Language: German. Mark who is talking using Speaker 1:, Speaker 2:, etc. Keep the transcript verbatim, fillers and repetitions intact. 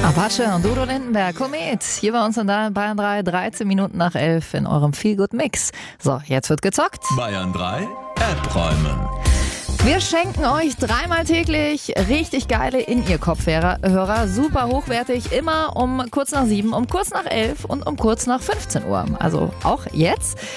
Speaker 1: Apache und Udo Lindenberg, Komet, hier bei uns in Bayern drei, dreizehn Minuten nach elf in eurem Feel-Good-Mix. So, jetzt wird gezockt.
Speaker 2: Bayern drei, App räumen.
Speaker 1: Wir schenken euch dreimal täglich richtig geile In-Ear-Kopfhörer, Hörer, super hochwertig, immer um kurz nach sieben, um kurz nach elf und um kurz nach fünfzehn Uhr. Also auch jetzt.